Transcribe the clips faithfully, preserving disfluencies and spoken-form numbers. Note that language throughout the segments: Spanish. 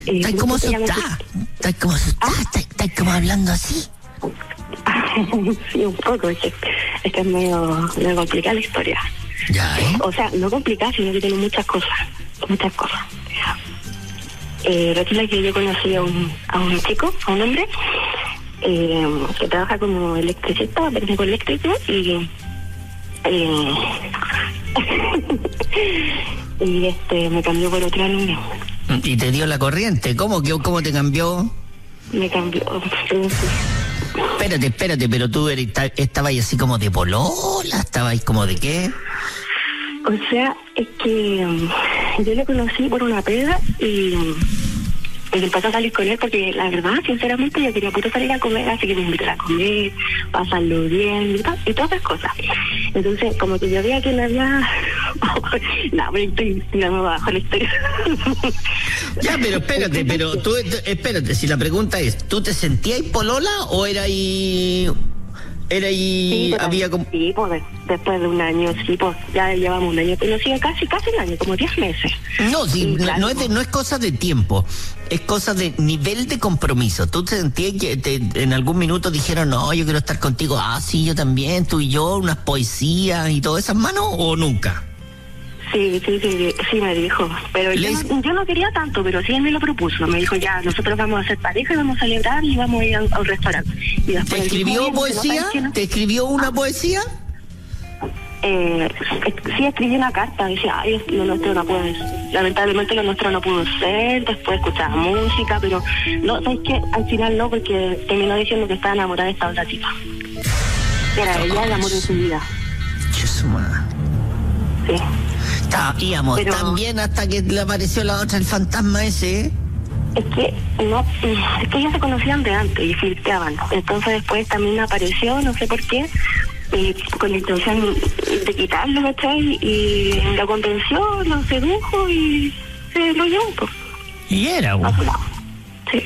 Eh, Estás como asustada. Estás como asustada. ¿Ah? Estás, estás como hablando así. Sí, un poco. Es que es, que es medio, medio complicada la historia. Ya, ¿eh? O sea, no complicada, sino que tiene muchas cosas. Muchas cosas. Eh, resulta que yo conocí a un, a un chico, a un hombre, eh, que trabaja como electricista, técnico eléctrico, y eh, y este me cambió por otra niña. Y te dio la corriente. ¿Cómo, que, cómo te cambió? Me cambió. Sí, sí. Espérate, espérate, pero tú eres, estabas así como de polola, estabas como de qué? O sea, es que um, yo le conocí por una peda y, um, y empecé a salir con él porque la verdad, sinceramente, yo quería puro salir a comer, así que me invitó a comer, pasarlo bien y, to- y todas esas cosas. Entonces, como que yo veía que no había... no, pero estoy tirando abajo la historia. Ya, pero espérate, pero tú, espérate, si la pregunta es, ¿tú te sentías polola o era ahí, era ahí, Sí, pero, había como... sí, pues de- después de un año, sí, pues ya llevamos un año conocido, casi, casi un año, como diez meses. No, sí, Sí, no, claro. no es de, no es cosa de tiempo, es cosa de nivel de compromiso. ¿Tú te sentías que te, en algún minuto dijeron, no, yo quiero estar contigo, ah, sí, yo también, tú y yo, unas poesías y todas esas manos, o nunca? Sí, sí, sí, sí me dijo, pero yo Les- no, yo no quería tanto, pero sí él me lo propuso, me dijo ya, nosotros vamos a ser pareja y vamos a celebrar y vamos a ir a, a un restaurante. Y después ¿Te él dijo, escribió "Oye, poesía? ¿no sabes qué, no?". ¿Te escribió una poesía? Eh, sí, escribí una carta, decía, ay, lo nuestro no puede ser. Lamentablemente lo nuestro no pudo ser, después escuchaba música, pero no, ¿sabes qué? Al final no, porque terminó diciendo que estaba enamorada de esta otra tipa. Era ella el amor de su vida. Chusma. Sí. Está, íbamos Pero- tan bien hasta que le apareció la otra, el fantasma ese, ¿eh? Es que no, es que ellos se conocían de antes y flirteaban. Entonces después también apareció, no sé por qué, y con la intención de quitarlo, ¿cachai? Y lo convenció, lo sedujo y se lo llevó, pues, Y era, a güey. su lado. Sí.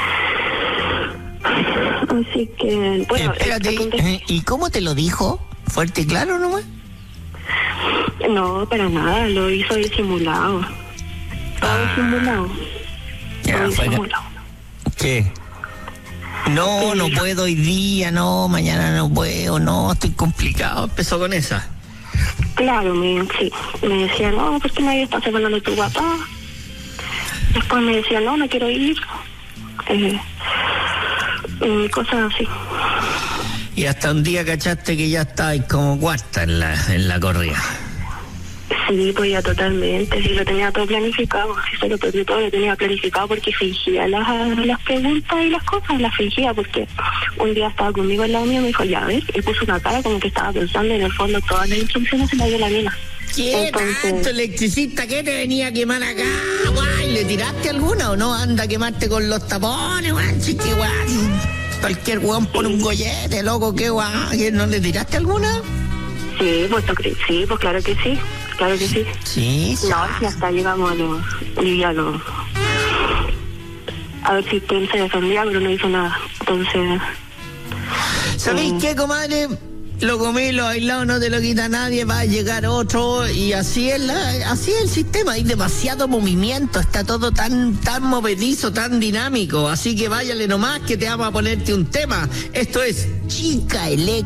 Así que, bueno, Espérate, el- el punto es- eh, ¿y cómo te lo dijo? ¿Fuerte y claro nomás? no, para nada, lo hizo disimulado. Todo Ah. disimulado. Ya, Todo fue que- disimulado. ¿Qué? No, no puedo hoy día, no, mañana no puedo, no, estoy complicado. Empezó con esa. Claro, me, sí, me decía, no, ¿por qué nadie está separando de tu papá? Después me decía, no, no quiero ir. Eh, eh, cosas así. Y hasta un día cachaste que ya estabais como cuarta en la, en la corrida. Sí, pues ya totalmente, sí, lo tenía todo planificado, sí, se lo perdí todo, lo tenía planificado porque fingía las, las preguntas y las cosas, las fingía porque un día estaba conmigo al lado mío y me dijo, ya ves, y puso una cara como que estaba pensando y en el fondo todas las instrucciones se las dio la mina. ¿Qué Entonces- tanto electricista que te venía a quemar acá, guay? ¿Le tiraste alguna o no? Anda a quemarte con los tapones, guay, chiqui, guay. Cualquier guan pone un gollete, loco, qué guay. ¿Que ¿No le tiraste alguna? Sí, pues, tú crees- sí, pues claro que sí, claro que sí. Sí, sí. No, si hasta llegamos a los... Y ya lo... A ver si él se defendía, pero no hizo nada. Entonces... ¿Sabéis Mm. qué, comadre? Lo comí, lo aislado, no te lo quita nadie, va a llegar otro y así es la, así es el sistema, hay demasiado movimiento, está todo tan, tan movedizo, tan dinámico, así que váyale nomás que te vamos a ponerte un tema. Esto es Chica Eléctrica.